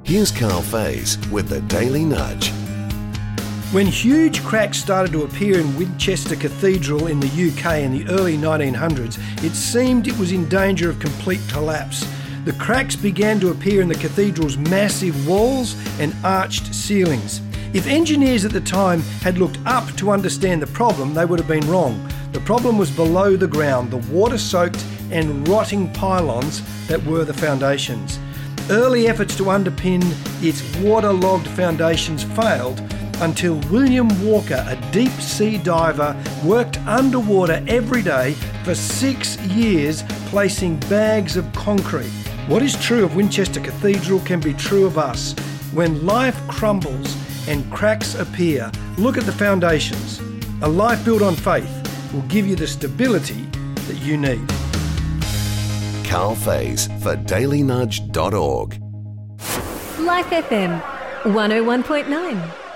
Here's Carl Faze with the Daily Nudge. When huge cracks started to appear in Winchester Cathedral in the UK in the early 1900s, it seemed it was in danger of complete collapse. The cracks began to appear in the cathedral's massive walls and arched ceilings. If engineers at the time had looked up to understand the problem, they would have been wrong. The problem was below the ground, the water-soaked and rotting pylons that were the foundations. Early efforts to underpin its waterlogged foundations failed until William Walker, a deep-sea diver, worked underwater every day for 6 years, placing bags of concrete. What is true of Winchester Cathedral can be true of us. When life crumbles and cracks appear, look at the foundations. A life built on faith will give you the stability that you need. Carl Faze for dailynudge.org. Life FM 101.9.